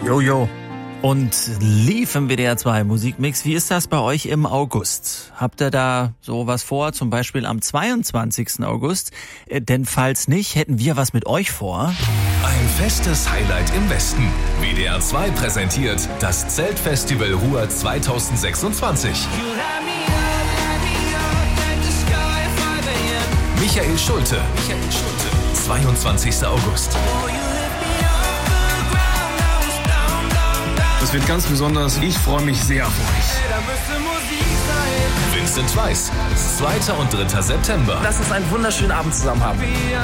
Jojo. Und lief im WDR 2 Musikmix. Wie ist das bei euch im August? Habt ihr da sowas vor, zum Beispiel am 22. August? Denn falls nicht, hätten wir was mit euch vor. Ein festes Highlight im Westen. WDR 2 präsentiert das Zeltfestival Ruhr 2026. Michael Schulte. 22. August. Das wird ganz besonders. Ich freue mich sehr auf euch. Vincent Weiss, 2. und 3. September. Lass uns einen wunderschönen Abend zusammen haben.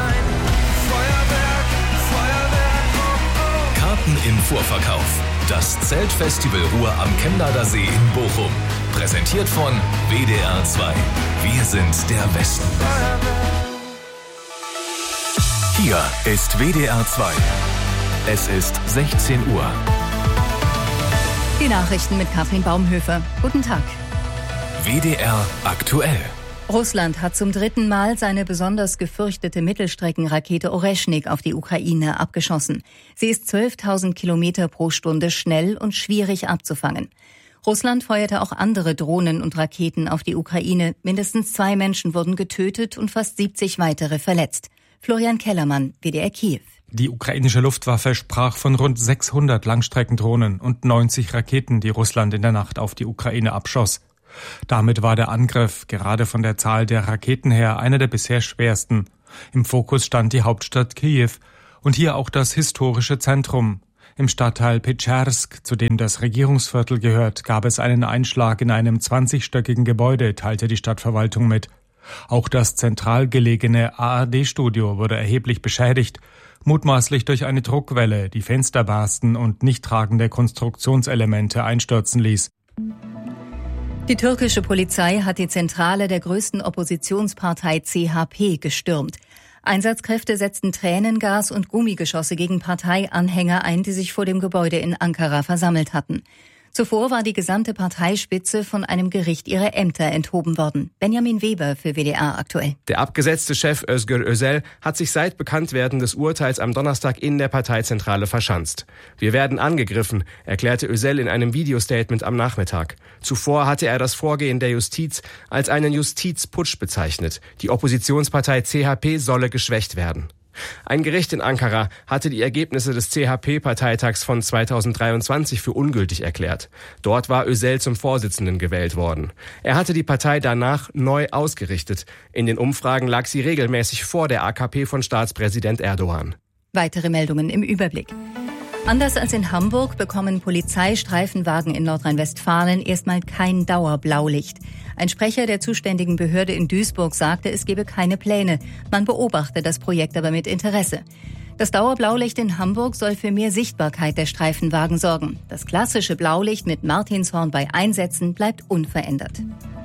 Karten im Vorverkauf. Das Zeltfestival Ruhr am Chemnader See in Bochum. Präsentiert von WDR 2. Wir sind der Westen. Hier ist WDR 2. Es ist 16 Uhr. Die Nachrichten mit Katrin Baumhöfer. Guten Tag. WDR aktuell. Russland hat zum 3. Mal seine besonders gefürchtete Mittelstreckenrakete Oreschnik auf die Ukraine abgeschossen. Sie ist 12.000 Kilometer pro Stunde schnell und schwierig abzufangen. Russland feuerte auch andere Drohnen und Raketen auf die Ukraine. Mindestens 2 Menschen wurden getötet und fast 70 weitere verletzt. Florian Kellermann, WDR Kiew. Die ukrainische Luftwaffe sprach von rund 600 Langstreckendrohnen und 90 Raketen, die Russland in der Nacht auf die Ukraine abschoss. Damit war der Angriff, gerade von der Zahl der Raketen her, einer der bisher schwersten. Im Fokus stand die Hauptstadt Kiew und hier auch das historische Zentrum. Im Stadtteil Petschersk, zu dem das Regierungsviertel gehört, gab es einen Einschlag in einem 20-stöckigen Gebäude, teilte die Stadtverwaltung mit. Auch das zentral gelegene ARD-Studio wurde erheblich beschädigt, mutmaßlich durch eine Druckwelle, die Fenster barsten und nicht tragende Konstruktionselemente einstürzen ließ. Die türkische Polizei hat die Zentrale der größten Oppositionspartei CHP gestürmt. Einsatzkräfte setzten Tränengas und Gummigeschosse gegen Parteianhänger ein, die sich vor dem Gebäude in Ankara versammelt hatten. Zuvor war die gesamte Parteispitze von einem Gericht ihrer Ämter enthoben worden. Benjamin Weber für WDR aktuell. Der abgesetzte Chef Özgür Özel hat sich seit Bekanntwerden des Urteils am Donnerstag in der Parteizentrale verschanzt. Wir werden angegriffen, erklärte Özel in einem Videostatement am Nachmittag. Zuvor hatte er das Vorgehen der Justiz als einen Justizputsch bezeichnet. Die Oppositionspartei CHP solle geschwächt werden. Ein Gericht in Ankara hatte die Ergebnisse des CHP-Parteitags von 2023 für ungültig erklärt. Dort war Özel zum Vorsitzenden gewählt worden. Er hatte die Partei danach neu ausgerichtet. In den Umfragen lag sie regelmäßig vor der AKP von Staatspräsident Erdogan. Weitere Meldungen im Überblick. Anders als in Hamburg bekommen Polizeistreifenwagen in Nordrhein-Westfalen erstmal kein Dauerblaulicht. Ein Sprecher der zuständigen Behörde in Duisburg sagte, es gebe keine Pläne. Man beobachte das Projekt aber mit Interesse. Das Dauerblaulicht in Hamburg soll für mehr Sichtbarkeit der Streifenwagen sorgen. Das klassische Blaulicht mit Martinshorn bei Einsätzen bleibt unverändert.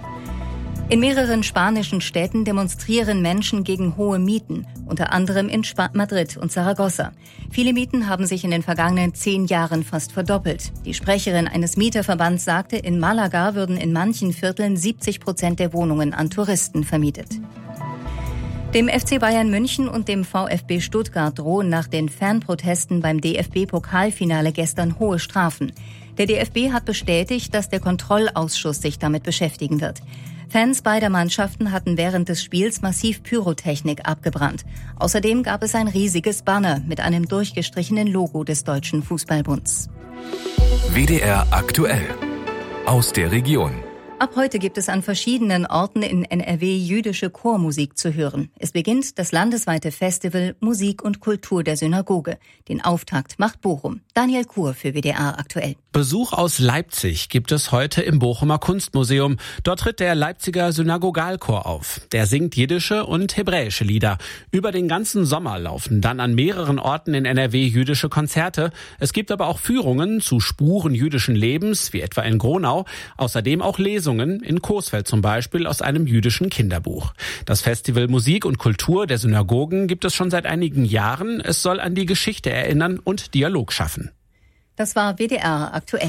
In mehreren spanischen Städten demonstrieren Menschen gegen hohe Mieten, unter anderem in Madrid und Saragossa. Viele Mieten haben sich in den vergangenen 10 Jahren fast verdoppelt. Die Sprecherin eines Mieterverbands sagte, in Malaga würden in manchen Vierteln 70% der Wohnungen an Touristen vermietet. Dem FC Bayern München und dem VfB Stuttgart drohen nach den Fanprotesten beim DFB-Pokalfinale gestern hohe Strafen. Der DFB hat bestätigt, dass der Kontrollausschuss sich damit beschäftigen wird. Fans beider Mannschaften hatten während des Spiels massiv Pyrotechnik abgebrannt. Außerdem gab es ein riesiges Banner mit einem durchgestrichenen Logo des Deutschen Fußballbunds. WDR aktuell. Aus der Region. Ab heute gibt es an verschiedenen Orten in NRW jüdische Chormusik zu hören. Es beginnt das landesweite Festival Musik und Kultur der Synagoge. Den Auftakt macht Bochum. Daniel Kur für WDR aktuell. Besuch aus Leipzig gibt es heute im Bochumer Kunstmuseum. Dort tritt der Leipziger Synagogalchor auf. Der singt jiddische und hebräische Lieder. Über den ganzen Sommer laufen dann an mehreren Orten in NRW jüdische Konzerte. Es gibt aber auch Führungen zu Spuren jüdischen Lebens, wie etwa in Gronau. Außerdem auch Lesungen, in Coesfeld zum Beispiel, aus einem jüdischen Kinderbuch. Das Festival Musik und Kultur der Synagogen gibt es schon seit einigen Jahren. Es soll an die Geschichte erinnern und Dialog schaffen. Das war WDR aktuell.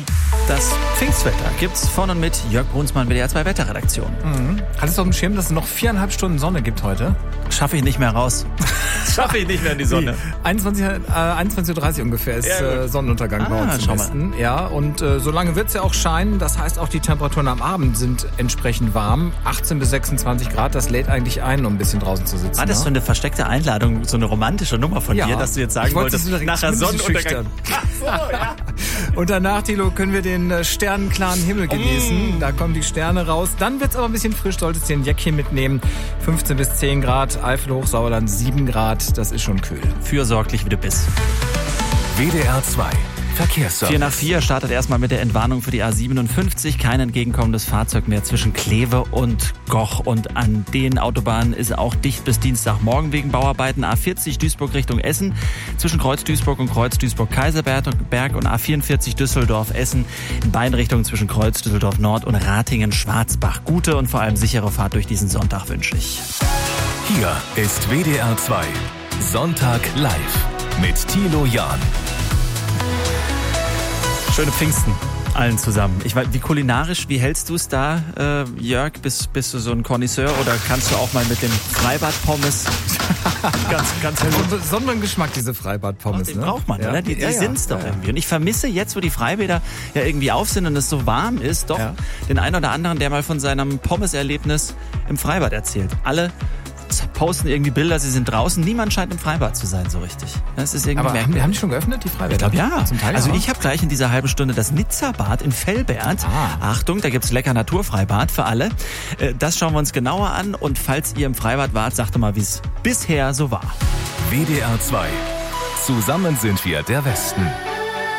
Das Pfingstwetter gibt's von und mit Jörg Brunsmann, WDR 2 Wetterredaktion. Hattest du auf dem Schirm, dass es noch 4,5 Stunden Sonne gibt heute? Schaffe ich nicht mehr raus. Schaffe ich nicht mehr in die Sonne. 21:30 Uhr ungefähr ist Sonnenuntergang bei uns im Westen. Ja, und so lange wird's ja auch scheinen. Das heißt, auch die Temperaturen am Abend sind entsprechend warm. 18 bis 26 Grad, das lädt eigentlich ein, um ein bisschen draußen zu sitzen. War das so eine versteckte Einladung, so eine romantische Nummer von dir, dass du jetzt sagen wolltest, nachher Sonnenuntergang? Ach so, ja. Und danach, Thilo, können wir den sternenklaren Himmel genießen. Da kommen die Sterne raus. Dann wird's aber ein bisschen frisch, solltest dir ein Jäckchen mitnehmen. 15 bis 10 Grad, Eifel hoch, Sauerland 7 Grad, das ist schon kühl. Fürsorglich, wie du bist. WDR 2 Verkehrsservice. 4 startet erstmal mit der Entwarnung für die A57. Kein entgegenkommendes Fahrzeug mehr zwischen Kleve und Goch. Und an den Autobahnen ist auch dicht bis Dienstagmorgen wegen Bauarbeiten. A40 Duisburg Richtung Essen. Zwischen Kreuz Duisburg und Kreuz Duisburg-Kaiserberg und A44 Düsseldorf-Essen. In beiden Richtungen zwischen Kreuz Düsseldorf Nord und Ratingen-Schwarzbach. Gute und vor allem sichere Fahrt durch diesen Sonntag wünsche ich. Hier ist WDR 2 Sonntag live mit Thilo Jahn. Schöne Pfingsten allen zusammen. Ich weiß, wie hältst du es da, Jörg? Bist du so ein Connoisseur oder kannst du auch mal mit dem Freibad-Pommes ganz so einen besonderen Geschmack, diese Freibad-Pommes. Den braucht man, oder? Die sind's doch irgendwie. Und ich vermisse jetzt, wo die Freibäder ja irgendwie auf sind und es so warm ist, doch den einen oder anderen, der mal von seinem Pommes-Erlebnis im Freibad erzählt. Alle posten irgendwie Bilder, sie sind draußen. Niemand scheint im Freibad zu sein, so richtig. Das ist irgendwie merkwürdig. Haben die schon geöffnet, die Freibäder? Ich glaube, ja. Zum Teil also ich habe gleich in dieser halben Stunde das Nizza-Bad in Fellbert. Achtung, da gibt's lecker Naturfreibad für alle. Das schauen wir uns genauer an. Und falls ihr im Freibad wart, sagt doch mal, wie es bisher so war. WDR 2. Zusammen sind wir der Westen.